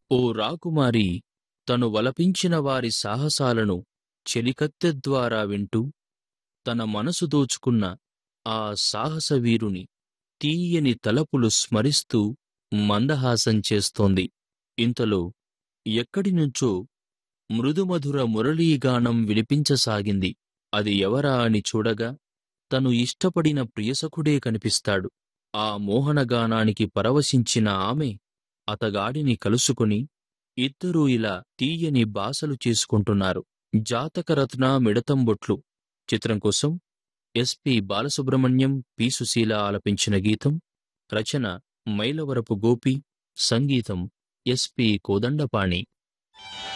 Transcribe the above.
ఓ రాకుమారి తను వలపించిన వారి సాహసాలను చెలికత్తె ద్వారా వింటూ తన మనసు దోచుకున్న ఆ సాహసవీరుని తీయని తలపులు స్మరిస్తూ మందహాసం చేస్తోంది. ఇంతలో ఎక్కడినుంచో మృదుమధుర మురళీగానం వినిపించసాగింది. అది ఎవరా అని చూడగా తను ఇష్టపడిన ప్రియసఖుడే కనిపిస్తాడు. ఆ మోహనగానానికి పరవశించిన ఆమె అతగాడిని కలుసుకుని ఇద్దరూ ఇలా తీయని బాసలు చేసుకుంటున్నారు. జాతకరత్న మిడతంబొట్లు చిత్రం కోసం ఎస్పి బాలసుబ్రహ్మణ్యం, పి సుశీల ఆలపించిన గీతం. రచన మైలవరపు గోపి, సంగీతం ఎస్పి కోదండపాణి.